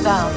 found.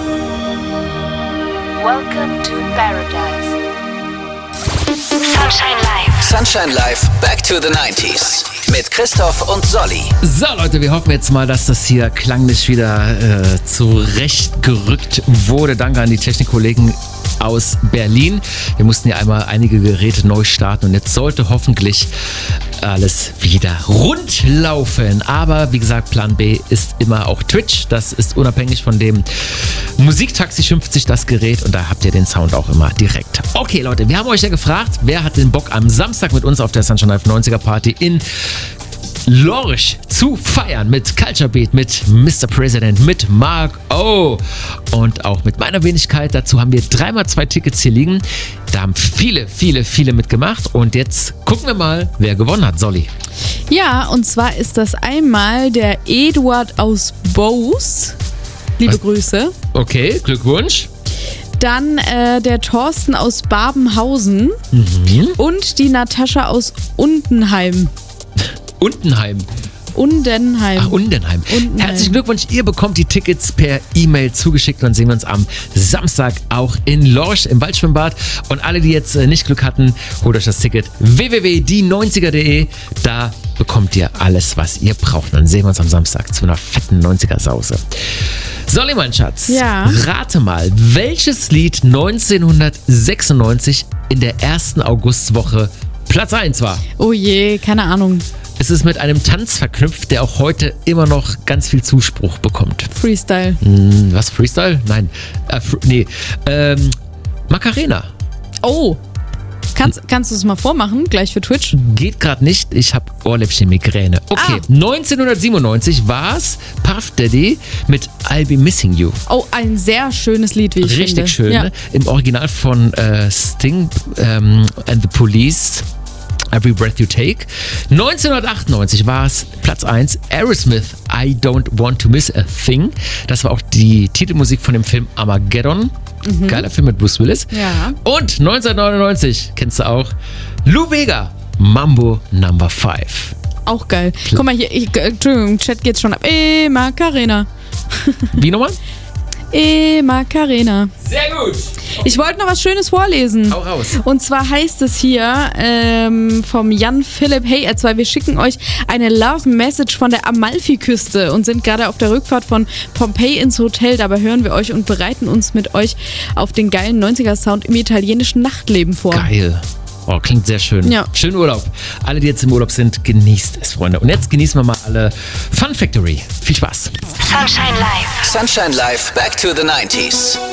Welcome to paradise. Sunshine Live. Sunshine Live, Back to the 90s. Mit Christoph und Solly. So Leute, wir hoffen jetzt mal, dass das hier klanglich wieder zurechtgerückt wurde. Danke an die Technikkollegen aus Berlin. Wir mussten ja einmal einige Geräte neu starten und jetzt sollte hoffentlich alles wieder rund laufen. Aber wie gesagt, Plan B ist immer auch Twitch. Das ist unabhängig von dem Musiktaxi, schimpft sich das Gerät und da habt ihr den Sound auch immer direkt. Okay Leute, wir haben euch ja gefragt, wer hat den Bock am Samstag mit uns auf der Sunshine Live 90er Party in Lorsch zu feiern mit Culture Beat, mit Mr. President, mit Mark O und auch mit meiner Wenigkeit. Dazu haben wir 3x2 Tickets hier liegen. Da haben viele mitgemacht und jetzt gucken wir mal, wer gewonnen hat, Solly. Ja, und zwar ist das einmal der Eduard aus Boos. Liebe Grüße. Okay, Glückwunsch. Dann der Thorsten aus Babenhausen und die Natascha aus Undenheim. Undenheim. Undenheim. Ach, Undenheim. Herzlichen Glückwunsch, ihr bekommt die Tickets per E-Mail zugeschickt und dann sehen wir uns am Samstag auch in Lorsch im Waldschwimmbad. Und alle, die jetzt nicht Glück hatten, holt euch das Ticket www.die90er.de. Da bekommt ihr alles, was ihr braucht. Dann sehen wir uns am Samstag zu einer fetten 90er-Sause. Solly, mein Schatz, ja. Rate mal, welches Lied 1996 in der ersten Augustwoche Platz 1 war? Oh je, keine Ahnung. Es ist mit einem Tanz verknüpft, der auch heute immer noch ganz viel Zuspruch bekommt. Freestyle. Was, Freestyle? Nein. Macarena. Oh. Kannst du es mal vormachen, gleich für Twitch? Geht gerade nicht, ich habe Ohrläppchen-Migräne. Okay, 1997 war es Puff Daddy mit I'll Be Missing You. Oh, ein sehr schönes Lied, wie ich finde. Richtig schön, ja. Ne? Im Original von Sting and the Police. Every Breath You Take. 1998 war es Platz 1, Aerosmith, I Don't Want to Miss a Thing. Das war auch die Titelmusik von dem Film Armageddon. Geiler Film mit Bruce Willis. Ja. Und 1999, kennst du auch, Lou Bega, Mambo No. 5. Auch geil. Guck mal hier, Entschuldigung, im Chat geht's schon ab. Macarena. Wie nochmal? Macarena. Sehr gut. Ich wollte noch was Schönes vorlesen. Hau raus. Und zwar heißt es hier vom Jan Philipp, hey ihr zwei, wir schicken euch eine Love Message von der Amalfiküste und sind gerade auf der Rückfahrt von Pompeii ins Hotel. Dabei hören wir euch und bereiten uns mit euch auf den geilen 90er-Sound im italienischen Nachtleben vor. Geil. Oh, klingt sehr schön. Ja. Schönen Urlaub. Alle, die jetzt im Urlaub sind, genießt es, Freunde. Und jetzt genießen wir mal alle Fun Factory. Viel Spaß. Sunshine Live. Sunshine Live, Back to the 90s.